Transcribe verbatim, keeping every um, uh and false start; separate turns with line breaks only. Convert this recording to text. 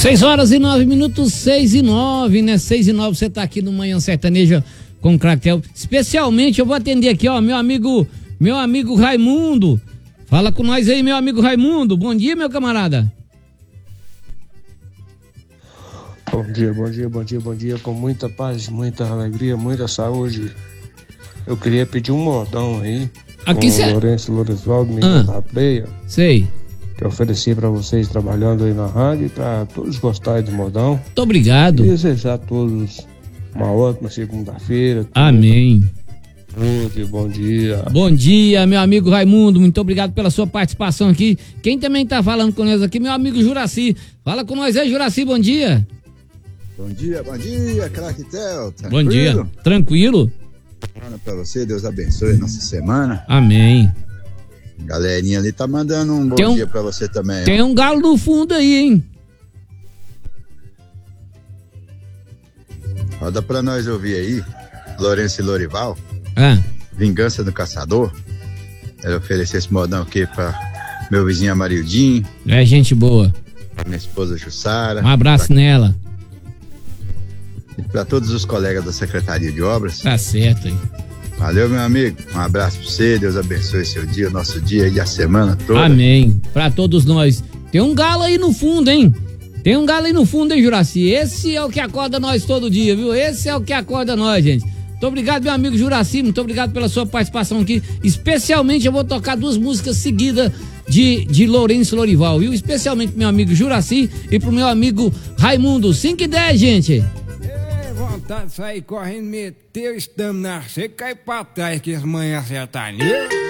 seis horas e nove minutos, seis e nove, né? seis e nove, você tá aqui no Manhã Sertaneja com o Craquel. Especialmente eu vou atender aqui, ó, meu amigo, meu amigo Raimundo. Fala com nós aí, meu amigo Raimundo. Bom dia, meu camarada.
Bom dia, bom dia, bom dia, bom dia. Com muita paz, muita alegria, muita saúde. Eu queria pedir um modão aí.
Aqui
com
cê...
o Lourenço Lorisvaldo, menino
ah.
da Pleia.
Sei.
Que eu ofereci pra vocês trabalhando aí na rádio, pra todos gostarem do modão.
Muito obrigado.
E desejar a todos uma ótima segunda-feira.
Amém.
Muito bom dia.
Bom dia, meu amigo Raimundo. Muito obrigado pela sua participação aqui. Quem também tá falando com nós aqui, meu amigo Juraci. Fala com nós aí, Juraci, bom dia.
Bom dia, bom dia, craque Tel.
Bom dia. Tranquilo?
Semana pra você, Deus abençoe nossa semana.
Amém.
Galerinha ali tá mandando um bom
tem um,
dia pra você também.
Tem ó. um galo no fundo aí, hein?
Roda pra nós ouvir aí, Lourenço e Lorival.
Ah.
Vingança do Caçador. Quero oferecer esse modão aqui pra meu vizinho Amarildinho.
É gente boa.
Pra minha esposa Jussara.
Um abraço pra... nela.
E pra todos os colegas da Secretaria de Obras.
Tá certo, hein?
Valeu, meu amigo. Um abraço pra você. Deus abençoe seu dia, nosso dia e a semana toda.
Amém. Pra todos nós. Tem um galo aí no fundo, hein? Tem um galo aí no fundo, hein, Juraci? Esse é o que acorda nós todo dia, viu? Esse é o que acorda nós, gente. Muito obrigado, meu amigo Juraci. Muito obrigado pela sua participação aqui. Especialmente eu vou tocar duas músicas seguidas de, de Lourenço Lorival, viu? Especialmente pro meu amigo Juraci e pro meu amigo Raimundo. cinco e dez, gente.
Vontade de sair correndo, meter o estamos na seca e cair pra trás que as manhãs sertanejas.